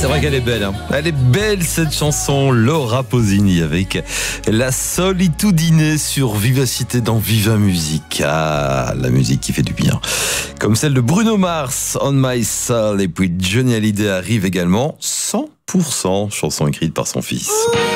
c'est vrai qu'elle est belle. Elle est belle cette chanson, Laura Pausini avec La Solitudine sur Vivacité dans Viva Musique. Ah, la musique qui fait du bien. Comme celle de Bruno Mars, On My Soul. Et puis Johnny Hallyday arrive également, 100% chanson écrite par son fils.